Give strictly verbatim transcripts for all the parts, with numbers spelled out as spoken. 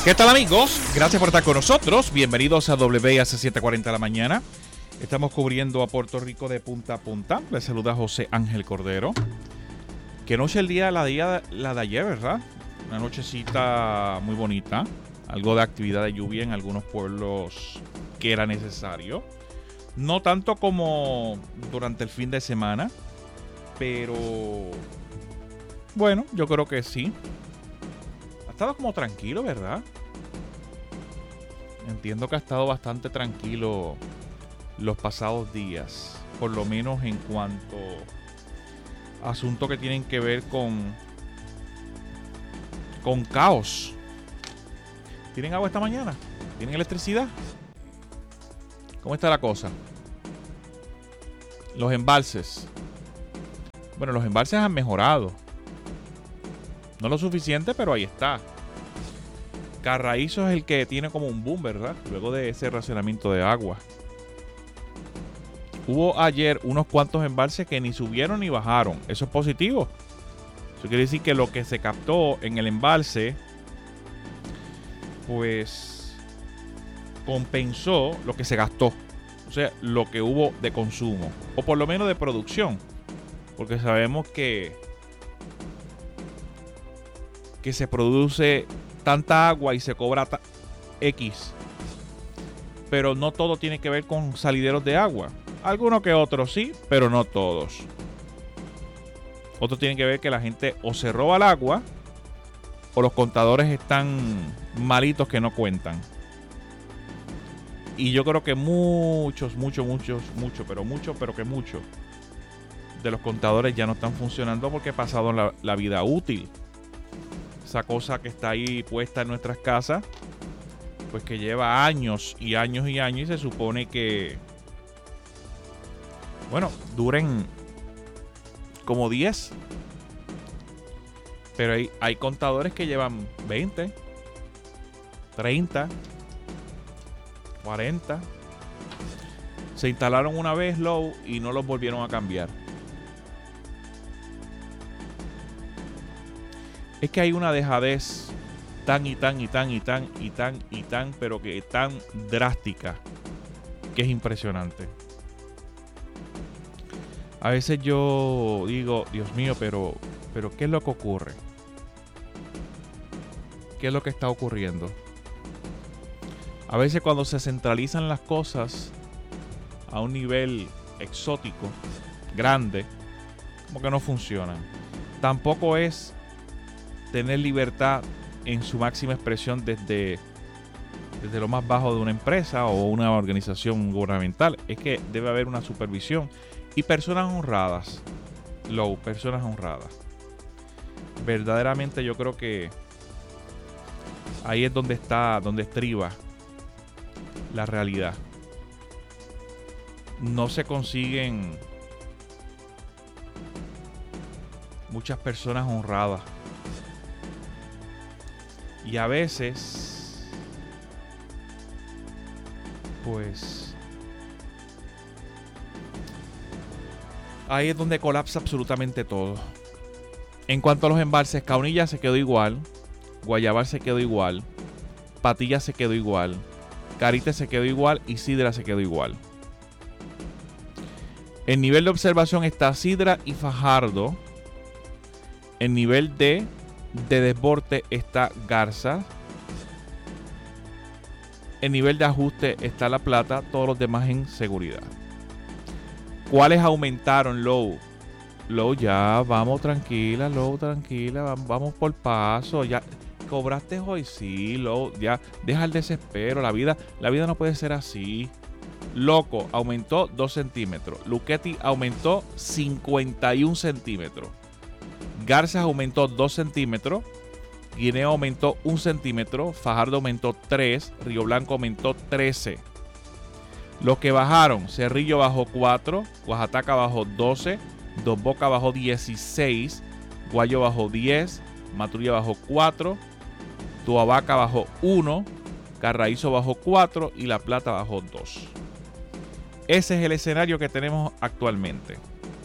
¿Qué tal, amigos? Gracias por estar con nosotros. Bienvenidos a W A C siete cuarenta de la mañana. Estamos cubriendo a Puerto Rico de punta a punta. Les saluda José Ángel Cordero. Que noche el día, la, día, la de ayer, ¿verdad? Una nochecita muy bonita. Algo de actividad de lluvia en algunos pueblos que era necesario. No tanto como durante el fin de semana, pero bueno, yo creo que sí. Ha estado como tranquilo, ¿verdad? Entiendo que ha estado bastante tranquilo los pasados días, por lo menos en cuanto a asuntos que tienen que ver con con caos. ¿Tienen agua esta mañana? ¿Tienen electricidad? ¿Cómo está la cosa? Los embalses. Bueno, los embalses han mejorado. No lo suficiente, pero ahí está. Carraízo es el que tiene como un boom, ¿verdad? Luego de ese racionamiento de agua. Hubo ayer unos cuantos embalses que ni subieron ni bajaron. Eso es positivo. Eso quiere decir que lo que se captó en el embalse, pues, compensó lo que se gastó. O sea, lo que hubo de consumo. O por lo menos de producción. Porque sabemos que, que se produce tanta agua y se cobra X. Pero no todo tiene que ver con salideros de agua. Algunos que otros sí, pero no todos. Otros tienen que ver que la gente o se roba el agua o los contadores están malitos que no cuentan. Y yo creo que muchos, muchos, muchos, muchos, pero muchos, pero que muchos de los contadores ya no están funcionando porque ha pasado la, la vida útil. Esa cosa que está ahí puesta en nuestras casas, pues que lleva años y años y años y se supone que, bueno, duren como diez. Pero hay, hay contadores que llevan veinte, treinta, cuarenta. Se instalaron una vez low y no los volvieron a cambiar. Es que hay una dejadez tan y tan y tan y tan y tan y tan, pero que tan drástica, que es impresionante. A veces yo digo, Dios mío, pero, pero ¿qué es lo que ocurre? ¿Qué es lo que está ocurriendo? A veces cuando se centralizan las cosas a un nivel exótico, grande, como que no funcionan. Tampoco es tener libertad en su máxima expresión desde, desde lo más bajo de una empresa o una organización gubernamental. Es que debe haber una supervisión y personas honradas. Low, personas honradas. Verdaderamente yo creo que ahí es donde está, donde estriba la realidad. No se consiguen muchas personas honradas. Y a veces, pues, ahí es donde colapsa absolutamente todo. En cuanto a los embalses, Caunilla se quedó igual, Guayabal se quedó igual, Patilla se quedó igual, Carite se quedó igual y Sidra se quedó igual. En nivel de observación está Sidra y Fajardo. En nivel de de desborde está Garza. En nivel de ajuste está La Plata. Todos los demás en seguridad. ¿Cuáles aumentaron? Low. Low, ya vamos tranquila, Low, tranquila. Vamos por paso. Ya cobraste hoy, sí, Low. Ya deja el desespero. La vida, la vida no puede ser así. Loco aumentó dos centímetros. Luchetti aumentó cincuenta y un centímetros. Garza aumentó dos centímetros, Guineo aumentó un centímetro, Fajardo aumentó tres, Río Blanco aumentó trece. Los que bajaron, Cerrillo bajó cuatro, Oaxaca bajó doce, Dos Bocas bajó dieciséis, Guayo bajó diez, Maturía bajó cuatro, Tuabaca bajó uno, Carraízo bajó cuatro y La Plata bajó dos. Ese es el escenario que tenemos actualmente.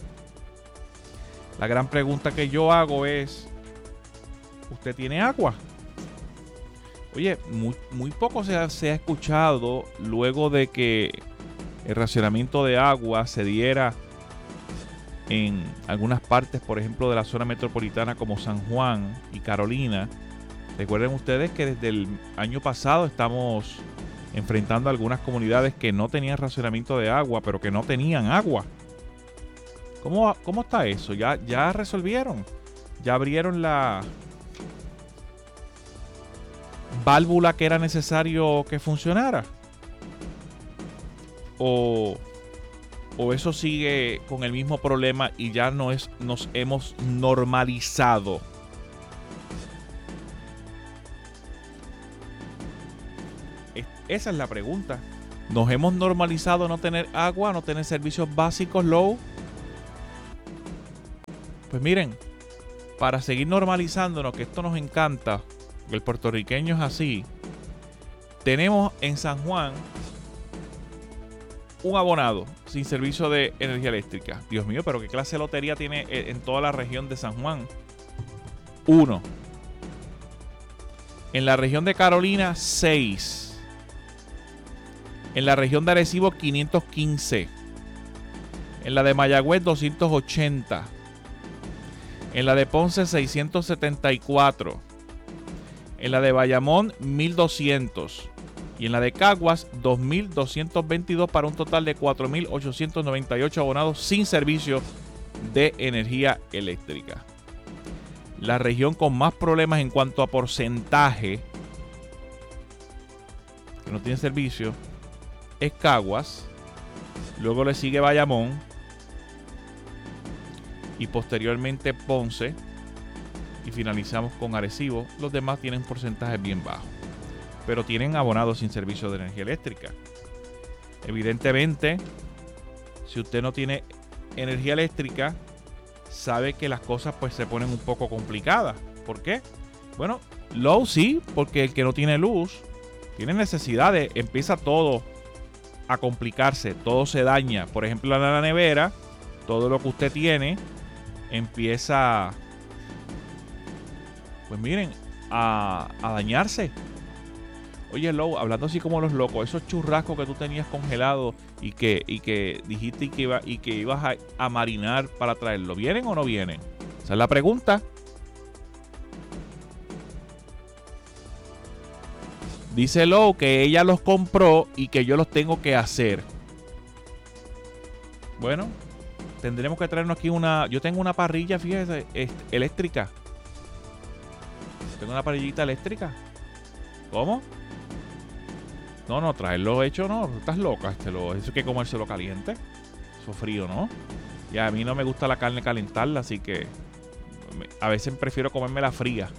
La gran pregunta que yo hago es, ¿usted tiene agua? Oye, muy, muy poco se ha, se ha escuchado luego de que el racionamiento de agua se diera en algunas partes, por ejemplo, de la zona metropolitana como San Juan y Carolina. Recuerden ustedes que desde el año pasado estamos enfrentando a algunas comunidades que no tenían racionamiento de agua, pero que no tenían agua. ¿Cómo, cómo está eso? ¿Ya, ya resolvieron? ¿Ya abrieron la válvula que era necesario que funcionara? ¿O, o eso sigue con el mismo problema y ya no es, nos hemos normalizado? Esa es la pregunta. ¿Nos hemos normalizado no tener agua, no tener servicios básicos, low? Pues miren, para seguir normalizándonos, que esto nos encanta, el puertorriqueño es así, tenemos en San Juan un abonado sin servicio de energía eléctrica. Dios mío, pero ¿qué clase de lotería tiene en toda la región de San Juan? Uno. En la región de Carolina, seis. En la región de Arecibo, quinientos quince. En la de Mayagüez, doscientos ochenta. En la de Ponce, seiscientos setenta y cuatro. En la de Bayamón, mil doscientos. Y en la de Caguas, dos mil doscientos veintidós, para un total de cuatro mil ochocientos noventa y ocho abonados sin servicio de energía eléctrica. La región con más problemas en cuanto a porcentaje que no tiene servicio es Caguas, luego le sigue Bayamón y posteriormente Ponce y finalizamos con Arecibo. Los demás tienen porcentajes bien bajos, pero tienen abonados sin servicio de energía eléctrica. Evidentemente, si usted no tiene energía eléctrica, sabe que las cosas pues se ponen un poco complicadas. ¿Por qué? Bueno, low sí, porque el que no tiene luz tiene necesidades, empieza todo a complicarse, todo se daña. Por ejemplo, en la nevera, todo lo que usted tiene empieza, pues miren, a, a dañarse. Oye, Low, hablando así como los locos, esos churrascos que tú tenías congelados y que, y que dijiste que iba, y que ibas a, a marinar para traerlo, ¿vienen o no vienen? Esa es la pregunta. Dice Low que ella los compró y que yo los tengo que hacer. Bueno, tendremos que traernos aquí una... Yo tengo una parrilla, fíjese, eléctrica. Tengo una parrillita eléctrica. ¿Cómo? No, no, traerlo hecho no. Estás loca. Este, lo, eso hay que comérselo caliente. Eso frío, ¿no? Y a mí no me gusta la carne calentarla, así que a veces prefiero comérmela fría.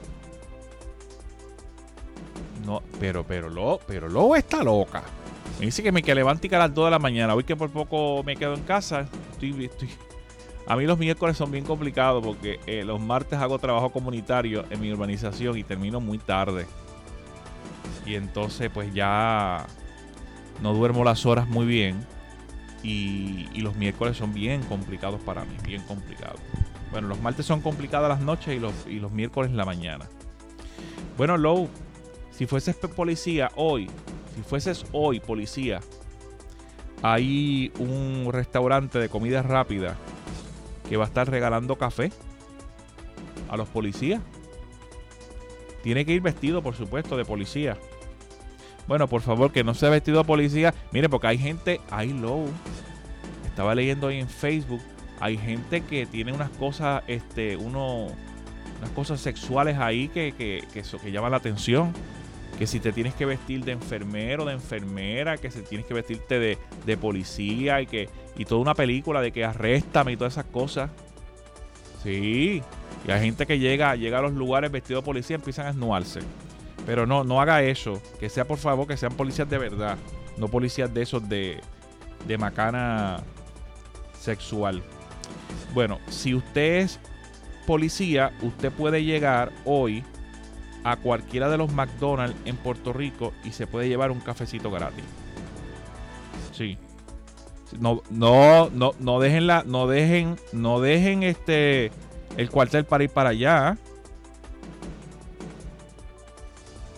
No, pero, pero, lo, pero Lobo está loca. Me dice que me que levante a las dos de la mañana. Hoy que por poco me quedo en casa. Estoy, estoy... A mí los miércoles son bien complicados porque eh, los martes hago trabajo comunitario en mi urbanización y termino muy tarde. Y entonces pues ya no duermo las horas muy bien. Y, y los miércoles son bien complicados para mí, bien complicados. Bueno, los martes son complicadas las noches y los, y los miércoles en la mañana. Bueno, Low, si fueses policía hoy, si fueses hoy policía, hay un restaurante de comida rápida que va a estar regalando café a los policías. Tiene que ir vestido, por supuesto, de policía. Bueno, por favor, que no sea vestido de policía. Mire, porque hay gente, hay low. Estaba leyendo ahí en Facebook, hay gente que tiene unas cosas, este, uno, unas cosas sexuales ahí que, que, que, eso, que llaman la atención. Que si te tienes que vestir de enfermero, de enfermera, que si tienes que vestirte de, de policía y que y toda una película de que arréstame y todas esas cosas. Sí, y hay gente que llega, llega a los lugares vestido de policía y empiezan a esnuarse. Pero no, no haga eso. Que sea, por favor, que sean policías de verdad. No policías de esos de, de macana sexual. Bueno, si usted es policía, usted puede llegar hoy a cualquiera de los McDonald's en Puerto Rico y se puede llevar un cafecito gratis. Sí. No, no, no, no dejen la, no dejen, no dejen este el cuartel para ir para allá.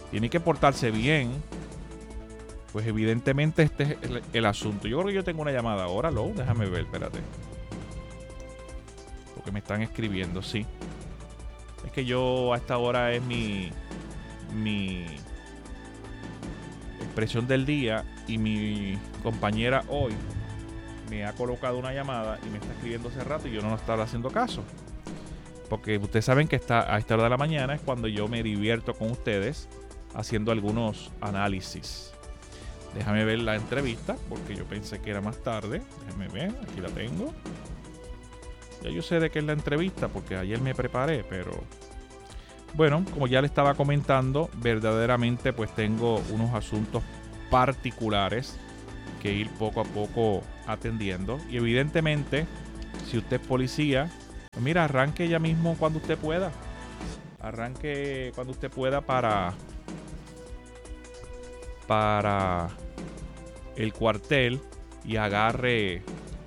tiene que portarse bien. Pues evidentemente este es el, el asunto. Yo creo que yo tengo una llamada ahora, Lou. Déjame ver, espérate. Porque me están escribiendo, sí. Es que yo a esta hora es mi, mi expresión del día y mi compañera hoy me ha colocado una llamada y me está escribiendo hace rato y yo no estaba haciendo caso. Porque ustedes saben que está, a esta hora de la mañana es cuando yo me divierto con ustedes haciendo algunos análisis. Déjame ver la entrevista, porque yo pensé que era más tarde. Déjame ver, aquí la tengo. Ya yo sé de qué es la entrevista, porque ayer me preparé, pero... Bueno, como ya le estaba comentando, verdaderamente pues tengo unos asuntos particulares que ir poco a poco atendiendo. Y evidentemente, si usted es policía, pues mira, arranque ya mismo cuando usted pueda. Arranque cuando usted pueda para... para el cuartel y agarre,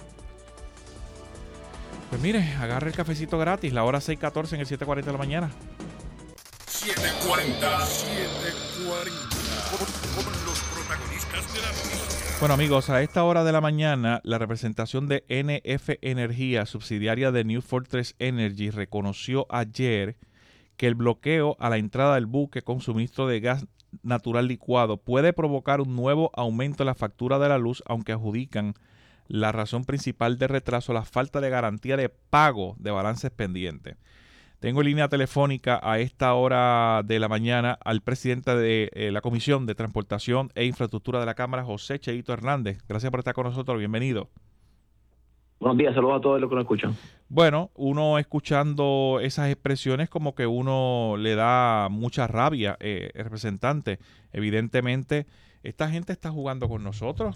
pues mire, agarre el cafecito gratis, la hora seis catorce en el siete cuarenta de la mañana. siete cuarenta, siete cuarenta, con, con los protagonistas de la noticia. Bueno amigos, a esta hora de la mañana, la representación de N F Energía, subsidiaria de New Fortress Energy, reconoció ayer que el bloqueo a la entrada del buque con suministro de gas natural licuado puede provocar un nuevo aumento en la factura de la luz, aunque adjudican la razón principal de retraso la falta de garantía de pago de balances pendientes. Tengo en línea telefónica a esta hora de la mañana al presidente de eh, la Comisión de Transportación e Infraestructura de la Cámara, José Cheito Hernández. Gracias por estar con nosotros, bienvenido. Buenos días, saludos a todos los que nos escuchan. Bueno, uno escuchando esas expresiones como que uno le da mucha rabia, eh, el representante. Evidentemente, esta gente está jugando con nosotros.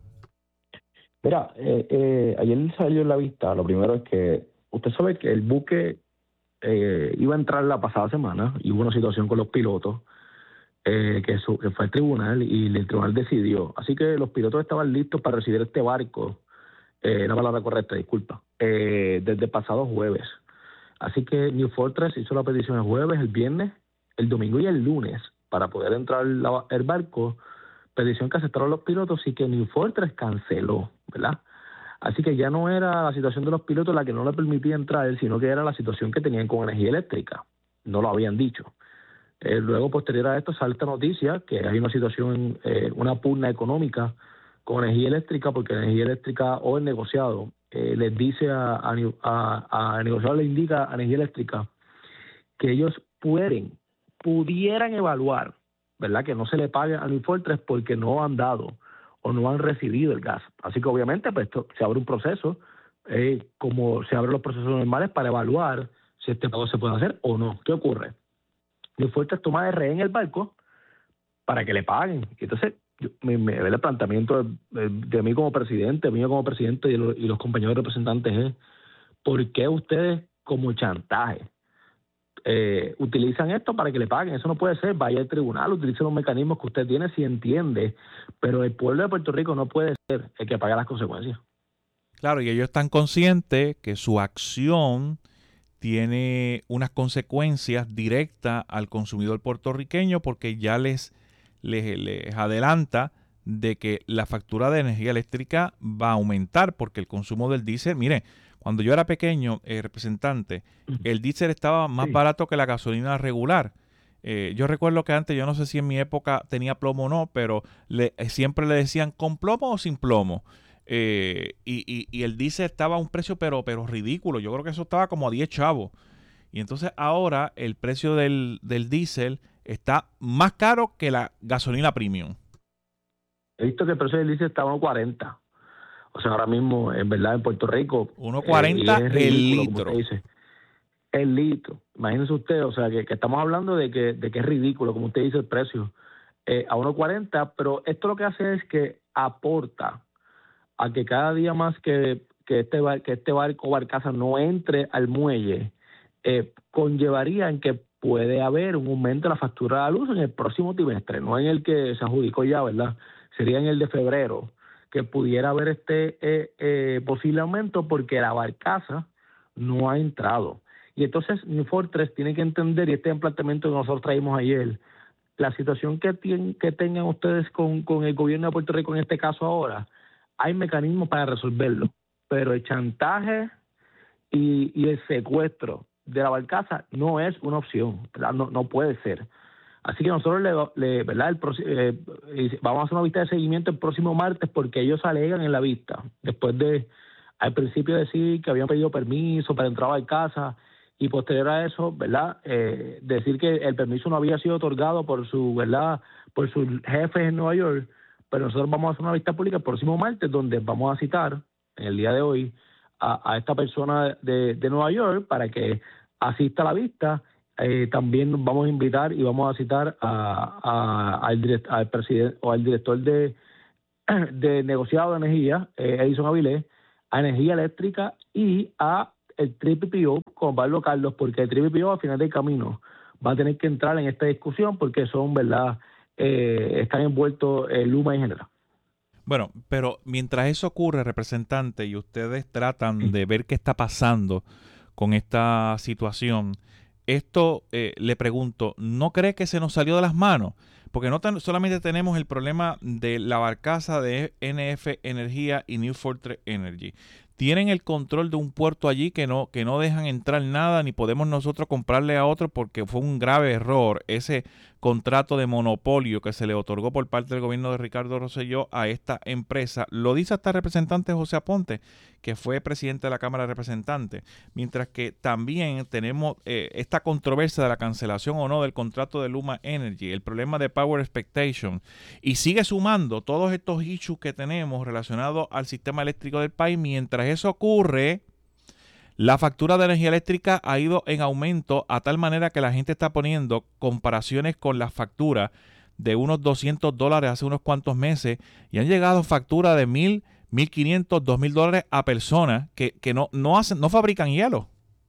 Mira, eh, eh, ayer salió en la vista, lo primero es que usted sabe que el buque eh, iba a entrar la pasada semana y hubo una situación con los pilotos eh, que, su, que fue al tribunal y el tribunal decidió. Así que los pilotos estaban listos para recibir este barco. Eh, la palabra correcta, disculpa, eh, desde el pasado jueves. Así que New Fortress hizo la petición el jueves, el viernes, el domingo y el lunes para poder entrar la, el barco, petición que aceptaron los pilotos y que New Fortress canceló, ¿verdad? Así que ya no era la situación de los pilotos la que no le permitía entrar, sino que era la situación que tenían con energía eléctrica. No lo habían dicho. Eh, luego, posterior a esto, sale esta noticia que hay una situación, eh, una pugna económica con energía eléctrica, porque energía eléctrica o el negociado eh, les dice a, a, a, a negociado le indica a energía eléctrica que ellos pueden, pudieran evaluar, ¿verdad? Que no se le pague a New Fortress porque no han dado o no han recibido el gas. Así que obviamente pues esto, se abre un proceso, eh, como se abren los procesos normales para evaluar si este pago se puede hacer o no. ¿Qué ocurre? New Fortress toma de rehén el barco para que le paguen. Y entonces Yo, me, me ve el planteamiento de, de, de mí como presidente, mío como presidente y, lo, y los compañeros representantes es ¿por qué ustedes como chantaje eh, utilizan esto para que le paguen? Eso no puede ser. Vaya al tribunal, utilice los mecanismos que usted tiene si entiende, pero el pueblo de Puerto Rico no puede ser el que pague las consecuencias. Claro, y ellos están conscientes que su acción tiene unas consecuencias directas al consumidor puertorriqueño porque ya les Les, les adelanta de que la factura de energía eléctrica va a aumentar porque el consumo del diésel, mire, cuando yo era pequeño, eh, representante, el diésel estaba más sí. barato que la gasolina regular. Eh, yo recuerdo que antes, yo no sé si en mi época tenía plomo o no, pero le, eh, siempre le decían con plomo o sin plomo. Eh, y, y, y el diésel estaba a un precio pero, pero ridículo. Yo creo que eso estaba como a diez chavos. Y entonces ahora el precio del, del diésel está más caro que la gasolina premium. He visto que el precio del diésel está a uno cuarenta. O sea, ahora mismo, en verdad, en Puerto Rico... uno cuarenta eh, el litro. Dice. El litro. Imagínense usted, o sea, que, que estamos hablando de que, de que es ridículo, como usted dice, el precio. Eh, a uno cuarenta, pero esto lo que hace es que aporta a que cada día más que, que, este, bar, que este barco o barcaza no entre al muelle, eh, conllevaría en que puede haber un aumento de la factura de la luz en el próximo trimestre, no en el que se adjudicó ya, ¿verdad? Sería en el de febrero, que pudiera haber este eh, eh, posible aumento porque la barcaza no ha entrado. Y entonces New Fortress tiene que entender, y este es el planteamiento que nosotros traímos ayer, la situación que, tienen, que tengan ustedes con, con el gobierno de Puerto Rico en este caso ahora, hay mecanismos para resolverlo, pero el chantaje y, y el secuestro de la barcaza no es una opción, ¿verdad? No, no puede ser. Así que nosotros le, le ¿verdad? El, eh, vamos a hacer una vista de seguimiento el próximo martes porque ellos alegan en la vista, después de al principio decir que habían pedido permiso para entrar a la barcaza y posterior a eso, ¿verdad? Eh, decir que el permiso no había sido otorgado por su, ¿verdad? Por sus jefes en Nueva York, pero nosotros vamos a hacer una vista pública el próximo martes donde vamos a citar en el día de hoy a, a esta persona de, de Nueva York para que asista a la vista. Eh, también vamos a invitar y vamos a citar a, a, al, direct, al presidente o al director de, de negociado de energía, eh, Edison Avilés, a Energía Eléctrica y a el Triple P O con Pablo Carlos, porque el Triple P O al final del camino va a tener que entrar en esta discusión porque son, ¿verdad? Eh, están envueltos eh, Luma y General. Bueno, pero mientras eso ocurre, representante, y ustedes tratan de ver qué está pasando con esta situación, esto eh, le pregunto, ¿no cree que se nos salió de las manos? Porque no tan, solamente tenemos el problema de la barcaza de N F Energía y New Fortress Energy. Tienen el control de un puerto allí que no, que no dejan entrar nada, ni podemos nosotros comprarle a otro porque fue un grave error ese contrato de monopolio que se le otorgó por parte del gobierno de Ricardo Rosselló a esta empresa. Lo dice hasta el representante José Aponte, que fue presidente de la Cámara de Representantes. Mientras que también tenemos eh, esta controversia de la cancelación o no del contrato de Luma Energy, el problema de Power Expectation, y sigue sumando todos estos issues que tenemos relacionados al sistema eléctrico del país. Mientras eso ocurre, la factura de energía eléctrica ha ido en aumento a tal manera que la gente está poniendo comparaciones con las facturas de unos doscientos dólares hace unos cuantos meses y han llegado facturas de mil, mil quinientos, dos mil dólares a personas que, que no, no, hacen, no fabrican hielo.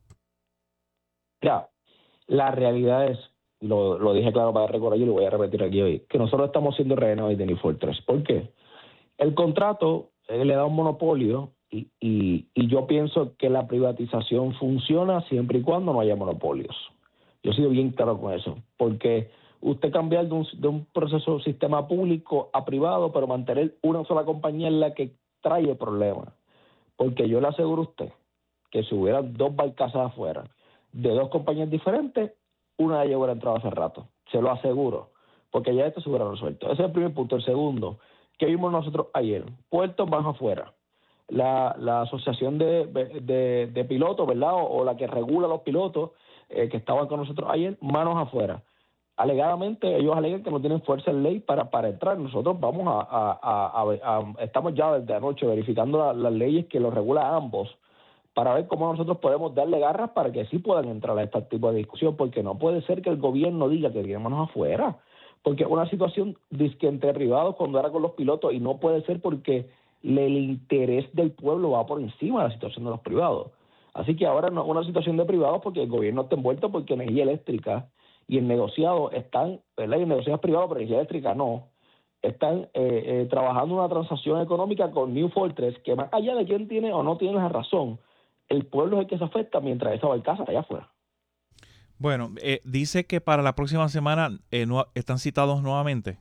Ya, la realidad es, lo, lo dije claro para recordar y lo voy a repetir aquí hoy, que nosotros estamos siendo rehenes de New Fortress. ¿Por qué? El contrato eh, le da un monopolio. Y, y, y yo pienso que la privatización funciona siempre y cuando no haya monopolios. Yo he sido bien claro con eso, porque usted cambiar de un, de un proceso sistema público a privado, pero mantener una sola compañía es la que trae el problema. Porque yo le aseguro a usted que si hubiera dos barcazas afuera de dos compañías diferentes, una de ellas hubiera entrado hace rato. Se lo aseguro, porque ya esto se hubiera resuelto. Ese es el primer punto. El segundo, que vimos nosotros ayer, puertos van afuera. La, la asociación de, de, de pilotos, ¿verdad? O, o la que regula los pilotos eh, que estaban con nosotros ayer, manos afuera. Alegadamente, ellos alegan que no tienen fuerza en ley para, para entrar. Nosotros vamos a, a, a, a, a estamos ya desde anoche verificando la, las leyes que los regula a ambos para ver cómo nosotros podemos darle garras para que sí puedan entrar a este tipo de discusión, porque no puede ser que el gobierno diga que tiene manos afuera, porque es una situación disque entre privados cuando era con los pilotos y no puede ser porque el interés del pueblo va por encima de la situación de los privados. Así que ahora no es una situación de privados porque el gobierno está envuelto porque energía eléctrica y el negociado están, ¿verdad? Y el negociado es privado, pero energía eléctrica no. Están eh, eh, trabajando una transacción económica con New Fortress que más allá de quién tiene o no tiene la razón, el pueblo es el que se afecta mientras esa barcaza allá afuera. Bueno, eh, dice que para la próxima semana eh, no, están citados nuevamente.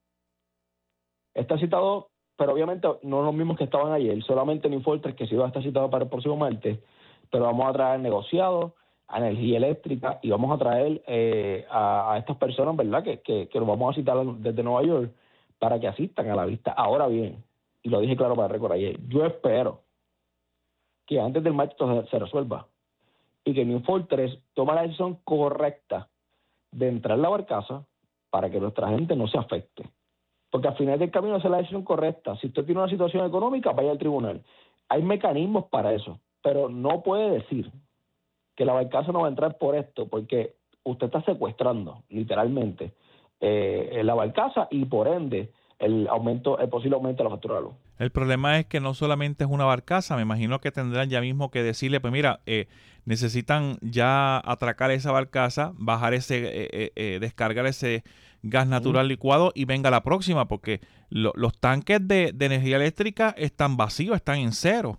Están citados, pero obviamente no los mismos que estaban ayer, solamente New Fortress que sí va a estar citado para el próximo martes, pero vamos a traer negociados, a energía eléctrica y vamos a traer eh, a, a estas personas, ¿verdad? Que, que, que los vamos a citar desde Nueva York para que asistan a la vista. Ahora bien, y lo dije claro para recordar ayer, yo espero que antes del martes se, se resuelva y que New Fortress tome la decisión correcta de entrar en la barcaza para que nuestra gente no se afecte. Porque al final del camino esa es la decisión correcta. Si usted tiene una situación económica, vaya al tribunal. Hay mecanismos para eso, pero no puede decir que la barcaza no va a entrar por esto, porque usted está secuestrando, literalmente, eh, la barcaza y por ende el aumento, el posible aumento de la factura de luz. El problema es que no solamente es una barcaza, me imagino que tendrán ya mismo que decirle, pues mira, eh, necesitan ya atracar esa barcaza, bajar ese, eh, eh, descargar ese gas natural licuado y venga la próxima, porque lo, los tanques de, de energía eléctrica están vacíos, están en cero.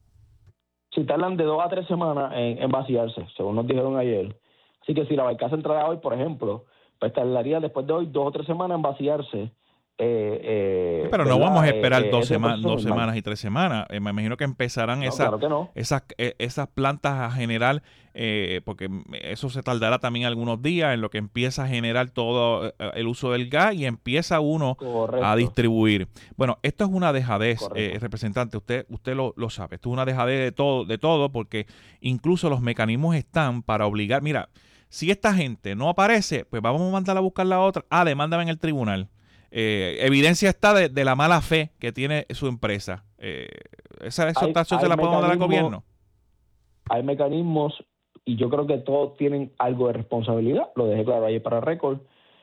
Si tardan de dos a tres semanas en, en vaciarse, según nos dijeron ayer. Así que si la barcaza entrara hoy, por ejemplo, pues tardaría después de hoy dos o tres semanas en vaciarse. Eh, eh, pero no ¿verdad? vamos a esperar eh, dos, ese sema- proceso dos normal. semanas y tres semanas. Eh, me imagino que empezarán No, esas, claro que no. esas, eh, esas plantas a generar, eh, porque eso se tardará también algunos días en lo que empieza a generar todo eh, el uso del gas y empieza uno Correcto. a distribuir. Bueno, esto es una dejadez, Correcto. eh, representante, usted usted lo, lo sabe, esto es una dejadez de todo, de todo, porque incluso los mecanismos están para obligar, mira, si esta gente no aparece, pues vamos a mandarla a buscar la otra, ah, demándame en el tribunal. Eh, evidencia está de, de la mala fe que tiene su empresa. Eh, esa exhortación se la podemos dar al gobierno. Hay mecanismos y yo creo que todos tienen algo de responsabilidad, lo dejé claro ayer para récord.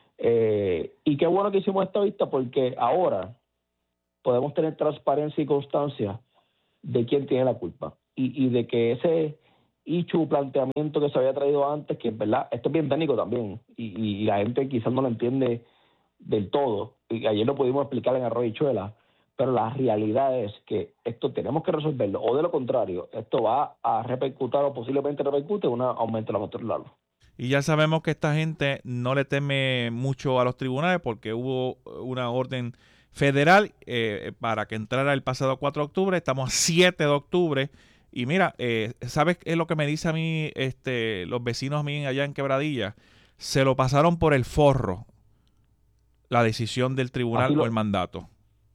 Eh, y qué bueno que hicimos esta vista porque ahora podemos tener transparencia y constancia de quién tiene la culpa y, y de que ese ichu planteamiento que se había traído antes, que es verdad, esto es bien técnico también y, y la gente quizás no lo entiende del todo, y ayer lo pudimos explicar en Arroyo y Chuela, pero la realidad es que esto tenemos que resolverlo, o de lo contrario, esto va a repercutir o posiblemente repercute en un aumento de la factura de la luz. Y ya sabemos que esta gente no le teme mucho a los tribunales porque hubo una orden federal eh, para que entrara el pasado cuatro de octubre, estamos a siete de octubre, y mira, eh, ¿sabes qué es lo que me dice a mí este, los vecinos a mí allá en Quebradilla? Se lo pasaron por el forro la decisión del tribunal lo, o el mandato.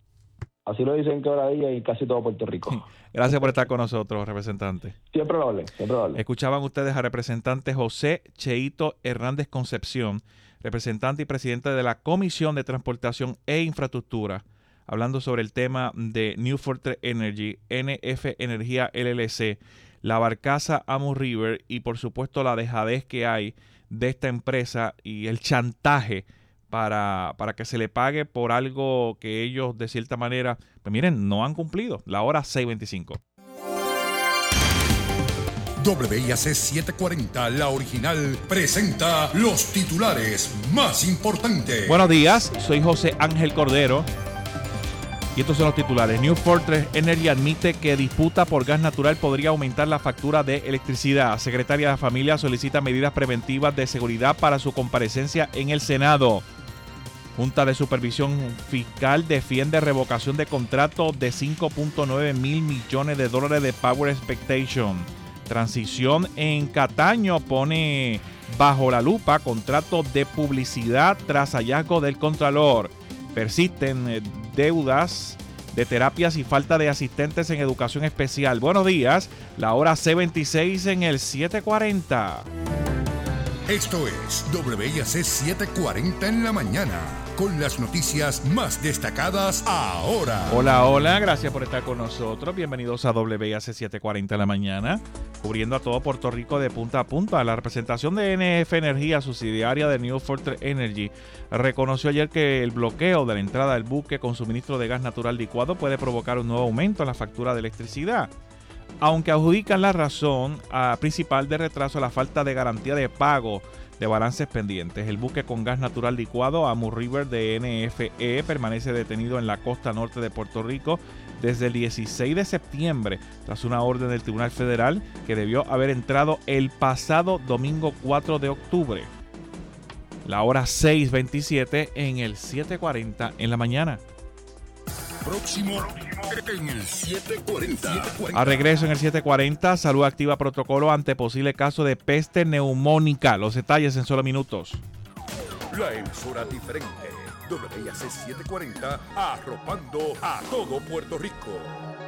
Así lo dicen en Quebradilla y casi todo Puerto Rico. Gracias por estar con nosotros, representante. Siempre lo hablé, siempre lo hablé. Escuchaban ustedes al representante José Cheito Hernández Concepción, representante y presidente de la Comisión de Transportación e Infraestructura, hablando sobre el tema de New Fortress Energy, N F Energía L L C, la barcaza Amo River y por supuesto la dejadez que hay de esta empresa y el chantaje Para, para que se le pague por algo que ellos de cierta manera, pues miren, no han cumplido. La hora seis veinticinco. W I A C setecientos cuarenta, la original, presenta los titulares más importantes. Buenos días, soy José Ángel Cordero y estos son los titulares. New Fortress Energy admite que disputa por gas natural podría aumentar la factura de electricidad. Secretaria de Familia solicita medidas preventivas de seguridad para su comparecencia en el Senado. Junta de Supervisión Fiscal defiende revocación de contrato de cinco punto nueve mil millones de dólares de Power Expectation. Transición en Cataño pone bajo la lupa contrato de publicidad tras hallazgo del Contralor. Persisten eh, deudas de terapias y falta de asistentes en educación especial. Buenos días, la hora C veintiséis en el siete cuarenta. Esto es W I A C setecientos cuarenta en la mañana, con las noticias más destacadas ahora. Hola, hola, gracias por estar con nosotros. Bienvenidos a W I A C setecientos cuarenta en la mañana, cubriendo a todo Puerto Rico de punta a punta. La representación de N F Energía, subsidiaria de New Fortress Energy, reconoció ayer que el bloqueo de la entrada del buque con suministro de gas natural licuado puede provocar un nuevo aumento en la factura de electricidad. Aunque adjudican la razón a principal de retraso a la falta de garantía de pago de balances pendientes. El buque con gas natural licuado Amo River de N F E permanece detenido en la costa norte de Puerto Rico desde el dieciséis de septiembre, tras una orden del Tribunal Federal que debió haber entrado el pasado domingo cuatro de octubre. La hora seis veintisiete en el siete cuarenta en la mañana. Próximo en el setecientos cuarenta. A regreso en el siete cuarenta, Salud activa protocolo ante posible caso de peste neumónica. Los detalles en solo minutos. La emisora diferente. W I A C setecientos cuarenta, arropando a todo Puerto Rico.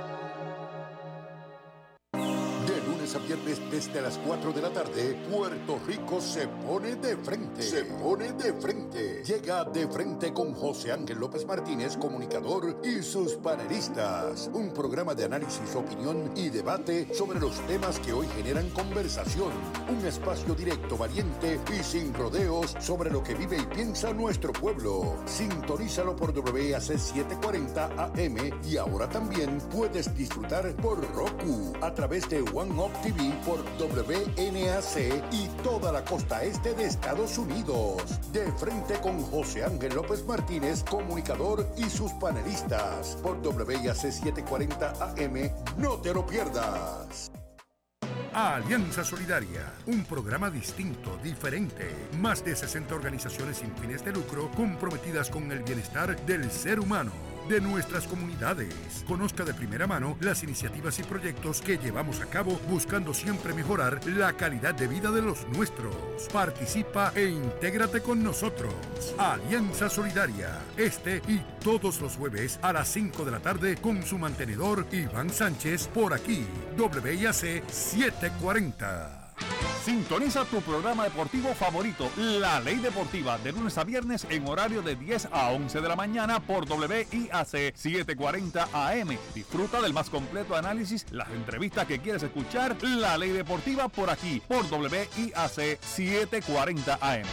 A viernes desde las cuatro de la tarde, Puerto Rico se pone de frente. Se pone de frente. Llega De Frente con José Ángel López Martínez, comunicador, y sus panelistas. Un programa de análisis, opinión y debate sobre los temas que hoy generan conversación. Un espacio directo, valiente y sin rodeos sobre lo que vive y piensa nuestro pueblo. Sintonízalo por W I A C setecientos cuarenta A M y ahora también puedes disfrutar por Roku a través de One Up T V por W N A C y toda la costa este de Estados Unidos. De Frente con José Ángel López Martínez, comunicador, y sus panelistas por W I A C setecientos cuarenta A M. No te lo pierdas. Alianza Solidaria, un programa distinto, diferente. Más de sesenta organizaciones sin fines de lucro comprometidas con el bienestar del ser humano, de nuestras comunidades. Conozca de primera mano las iniciativas y proyectos que llevamos a cabo buscando siempre mejorar la calidad de vida de los nuestros. Participa e intégrate con nosotros. Alianza Solidaria, este y todos los jueves a las cinco de la tarde con su mantenedor Iván Sánchez por aquí, W I A C setecientos cuarenta. Sintoniza tu programa deportivo favorito, La Ley Deportiva, de lunes a viernes en horario de diez a once de la mañana por W I A C setecientos cuarenta A M. Disfruta del más completo análisis, las entrevistas que quieres escuchar, La Ley Deportiva por aquí, por W I A C setecientos cuarenta A M.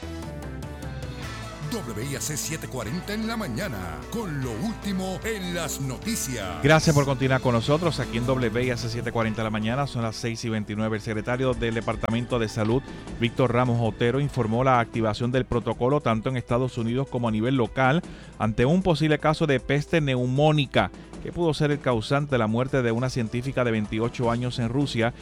W I A C setecientos cuarenta en la mañana, con lo último en las noticias. Gracias por continuar con nosotros aquí en W I A C setecientos cuarenta de la mañana. Son las seis y veintinueve. El secretario del Departamento de Salud, Víctor Ramos Otero, informó la activación del protocolo tanto en Estados Unidos como a nivel local ante un posible caso de peste neumónica que pudo ser el causante de la muerte de una científica de veintiocho años en Rusia